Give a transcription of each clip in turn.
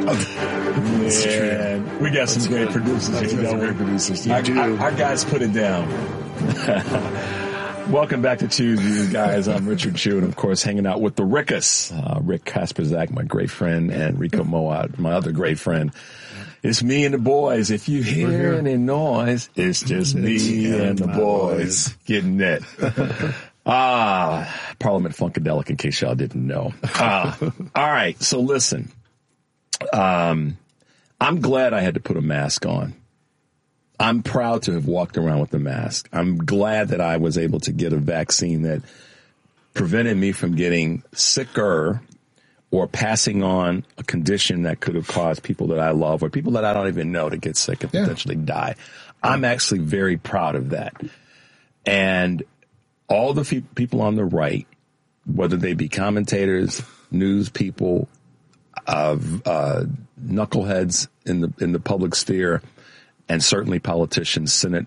Man, we got some great producers here, don't we? Great producers. Our guys put it down. Welcome back to Choose Views, guys. I'm Richard Chu, and of course, hanging out with the Rickus. Rick Kasperzak, my great friend, and Rico Moat, my other great friend. It's me and the boys. If you hear any noise, it's just me and the boys getting it. Parliament Funkadelic, in case y'all didn't know. All right, so listen. I'm glad I had to put a mask on. I'm proud to have walked around with a mask. I'm glad that I was able to get a vaccine that prevented me from getting sicker or passing on a condition that could have caused people that I love or people that I don't even know to get sick and potentially die. I'm actually very proud of that. And all the people on the right, whether they be commentators, news people, knuckleheads in the public sphere, and certainly politicians, Senate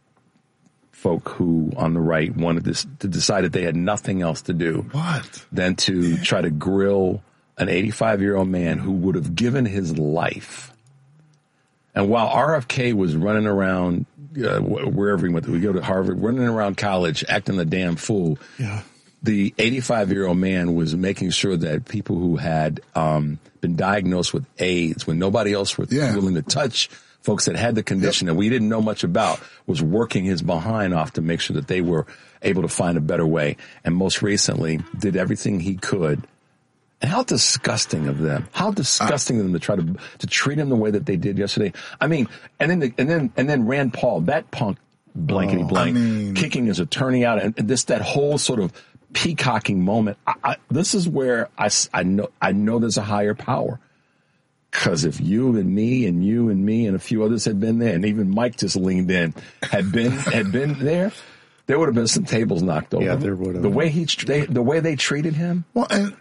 folk who on the right wanted to decide that they had nothing else to do than to try to grill an 85-year-old man who would have given his life. And while RFK was running around wherever he went, we go to Harvard, running around college, acting a damn fool. Yeah. The 85-year-old man was making sure that people who had been diagnosed with AIDS, when nobody else was willing to touch folks that had the condition that we didn't know much about, was working his behind off to make sure that they were able to find a better way. And most recently, did everything he could. And how disgusting of them! How disgusting of them to try to treat him the way that they did yesterday. I mean, and then Rand Paul, that punk blankety blank, kicking his attorney out, and that whole sort of peacocking moment. This is where I know there's a higher power. Because if you and me and you and me and a few others had been there, and even Mike just leaned in, had been there would have been some tables knocked over. Yeah, there would have. The way they treated him. Well, and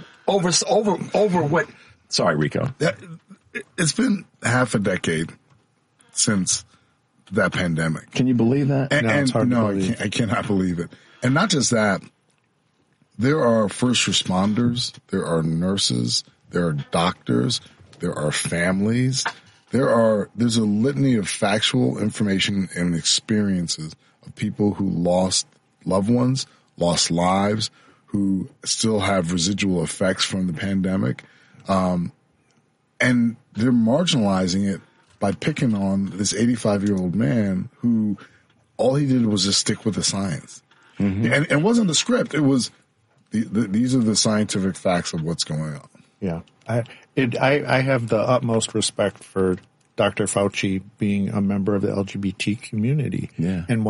over what? Sorry, Rico. It's been half a decade since that pandemic. Can you believe that? It's hard to believe. I cannot believe it. And not just that. There are first responders. There are nurses. There are doctors. There are families. There's a litany of factual information and experiences of people who lost loved ones, lost lives, who still have residual effects from the pandemic. And they're marginalizing it by picking on this 85-year-old man who all he did was just stick with the science. Mm-hmm. And it wasn't the script. It was these are the scientific facts of what's going on. Yeah. I have the utmost respect for Dr. Fauci being a member of the LGBT community. Yeah. And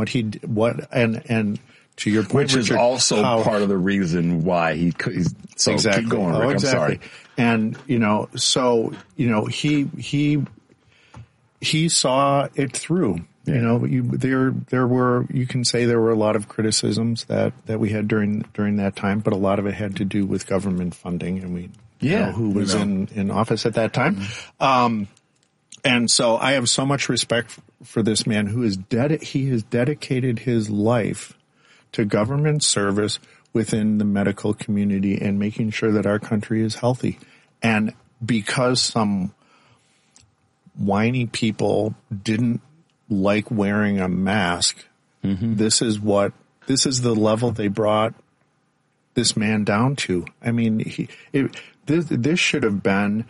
and to your point, which Richard, is also part of the reason why he's so exactly. Keep going, Rick. Exactly. I'm sorry. And, he saw it through. Yeah. There were, you can say there were a lot of criticisms that we had during that time, but a lot of it had to do with government funding, and we know who was in office at that time. Mm-hmm. And so I have so much respect for this man who he has dedicated his life to government service within the medical community and making sure that our country is healthy. And because some whiny people didn't like wearing a mask, mm-hmm. this is the level they brought this man down to. I mean, this should have been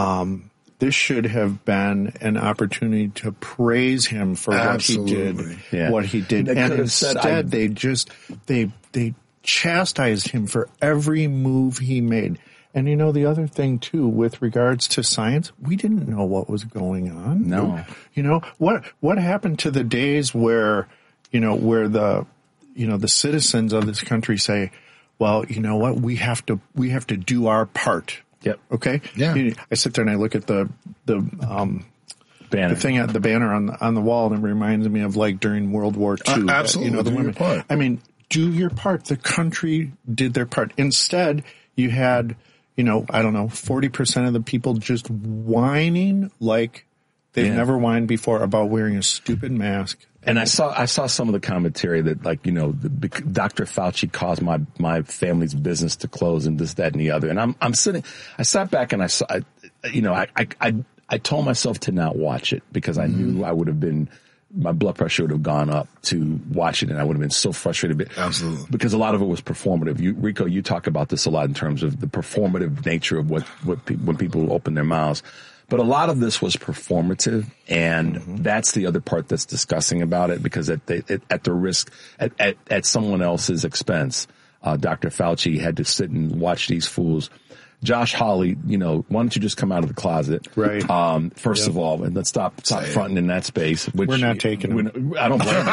an opportunity to praise him for what he did. And instead they chastised him for every move he made. And the other thing too, with regards to science, we didn't know what was going on. No. What happened to the days where the citizens of this country say, well, you know what, we have to do our part. Yep. Okay. Yeah. I sit there and I look at the banner. The thing at the banner on the wall, and it reminds me of like during World War II. Absolutely. The women. Your part. I mean, do your part. The country did their part. Instead, you had, 40% of the people just whining like they've never whined before about wearing a stupid mask. And I saw some of the commentary that Dr. Fauci caused my family's business to close and this, that, and the other. And I sat back and I told myself to not watch it because I knew I would have been, my blood pressure would have gone up to watch it, and I would have been so frustrated. Absolutely. Because a lot of it was performative. Rico, you talk about this a lot in terms of the performative nature of when people open their mouths. But a lot of this was performative, and that's the other part that's disgusting about it, because at the risk, at someone else's expense, Dr. Fauci had to sit and watch these fools. Josh Hawley, why don't you just come out of the closet? Right. First of all, and let's stop fronting in that space. Which we're not taking him. I don't blame him.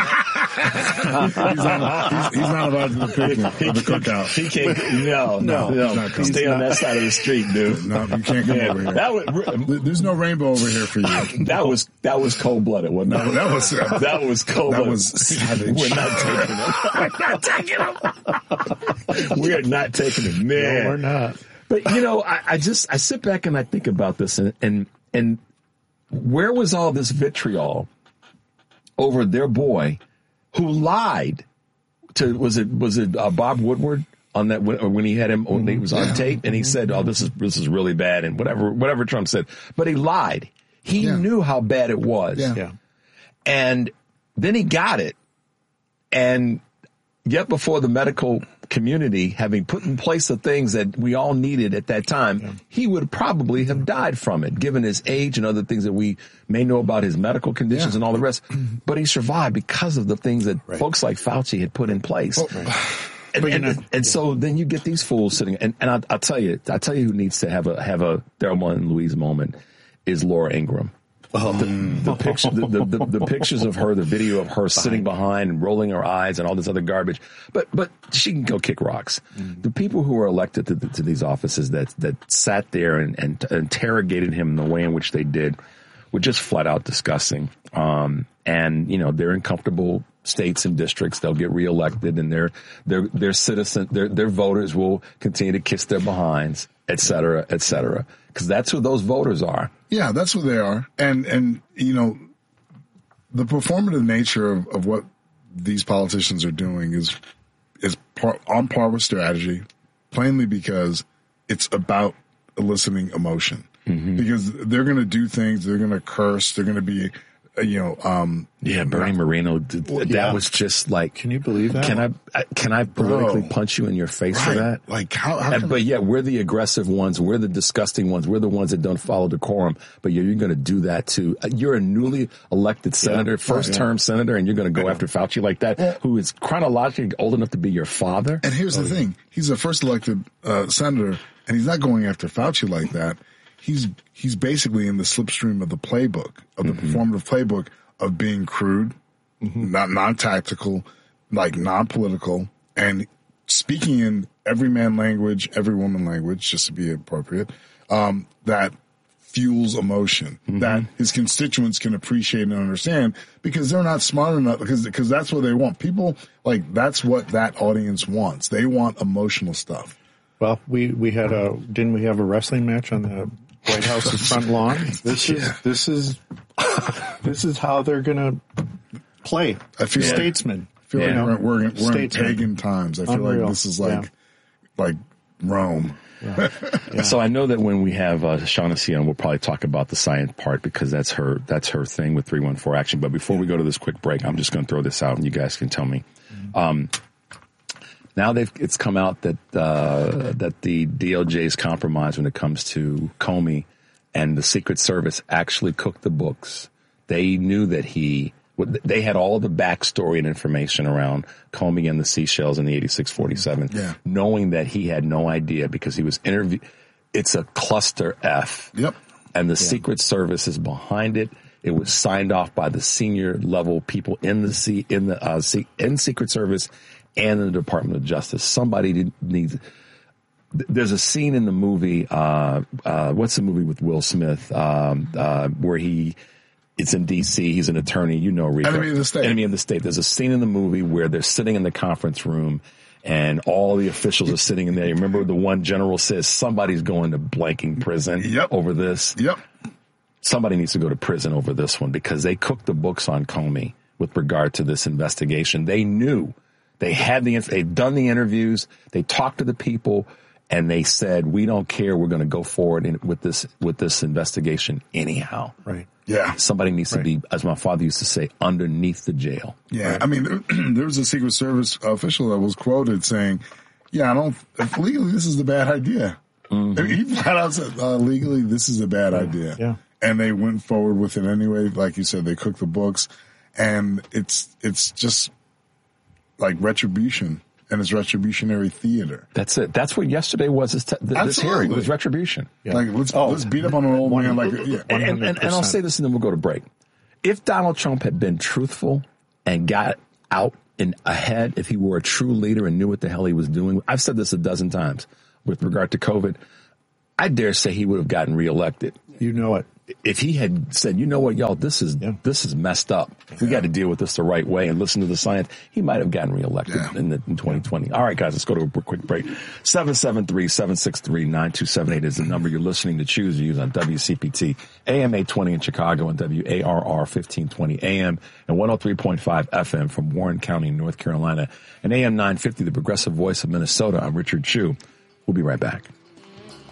he's not allowed to the picnic, the cookout. He can't. No. Stay on that side of the street, dude. No, you can't come over here. There's no rainbow over here for you. That was cold blooded, wasn't it? That was cold blooded. That was savage. We're not taking him. We're not taking him, man. No, we're not. But I sit back and I think about this, and where was all this vitriol over their boy who lied to, was it Bob Woodward on that, when he had him, when he was on tape, and he said, "Oh, this is really bad," and whatever Trump said, but he lied. He knew how bad it was. Yeah. And then he got it, and yet before the medical community having put in place the things that we all needed at that time, he would probably have died from it, given his age and other things that we may know about his medical conditions and all the rest. But he survived because of the things that folks like Fauci had put in place. And so then you get these fools sitting, and I'll tell you who needs to have a Thelma and Louise moment is Laura Ingraham. The pictures of her, the video of her sitting behind and rolling her eyes and all this other garbage. But she can go kick rocks. The people who were elected to these offices that sat there and interrogated him in the way in which they did were just flat out disgusting. And they're in comfortable states and districts. They'll get reelected, and their citizens, their voters will continue to kiss their behinds, et cetera, et cetera. Because that's who those voters are. Yeah, that's who they are. And the performative nature of what these politicians are doing is on par with strategy, plainly because it's about eliciting emotion. Because they're going to do things, they're going to curse, they're going to be, Bernie Moreno, that was just like, can you believe that? Can I politically punch you in your face for that? Like but yet we're the aggressive ones, we're the disgusting ones, we're the ones that don't follow decorum, but you're going to do that too. You're a newly elected senator, first-term senator, and you're going to go after Fauci like that, who is chronologically old enough to be your father? And here's the thing. He's a first elected senator, and he's not going after Fauci like that. He's basically in the slipstream of the playbook, of the performative playbook of being crude, not non-tactical, like non-political, and speaking in every man language, every woman language, just to be appropriate, that fuels emotion, that his constituents can appreciate and understand, because they're not smart enough, because that's what they want. People, that's what that audience wants. They want emotional stuff. Well, didn't we have a wrestling match on the White House's front lawn? This is how they're going to play. I feel statesmen. I feel like we're in pagan times. I feel like this is like Rome. Yeah. So I know that when we have Shaughnessy on, we'll probably talk about the science part, because that's her thing with 314 Action. But before we go to this quick break, I'm just going to throw this out, and you guys can tell me. Now it's come out that the DOJ's compromise when it comes to Comey, and the Secret Service actually cooked the books. They knew that they had all the backstory and information around Comey and the seashells in the 8647, knowing that he had no idea because he was interviewed. It's a cluster F. Yep. And the Secret Service is behind it. It was signed off by the senior level people in Secret Service and in the Department of Justice. Somebody needs. There's a scene in the movie. What's the movie with Will Smith? Where it's in D.C. He's an attorney. Rico. Enemy of the State. Enemy of the State. There's a scene in the movie where they're sitting in the conference room, and all the officials are sitting in there. You remember the one general says somebody's going to blanking prison over this. Yep. Somebody needs to go to prison over this one, because they cooked the books on Comey with regard to this investigation. They knew. They'd done the interviews. They talked to the people, And they said, we don't care. We're going to go forward with this investigation anyhow. Right. Yeah. Somebody needs to be, as my father used to say, underneath the jail. Yeah. Right. I mean, there was a Secret Service official that was quoted saying, legally, this is a bad idea. Mm-hmm. He flat out said, legally, this is a bad idea. Yeah. And they went forward with it anyway. Like you said, they cooked the books, and it's just like retribution. And it's retributionary theater. That's it. That's what yesterday was. This hearing was retribution. Yeah. Like let's beat up on an old man. And I'll say this, and then we'll go to break. If Donald Trump had been truthful and got out and ahead, if he were a true leader and knew what the hell he was doing, I've said this a dozen times with regard to COVID. I dare say he would have gotten reelected. You know it. If he had said, you know what, y'all, this is messed up. We got to deal with this the right way and listen to the science. He might have gotten reelected in 2020. All right, guys, let's go to a quick break. 773-763-9278 is the number you're listening to Choose to use on WCPT, AM 820 in Chicago and WARR 1520 AM and 103.5 FM from Warren County, North Carolina, and AM 950, the progressive voice of Minnesota. I'm Richard Chu. We'll be right back.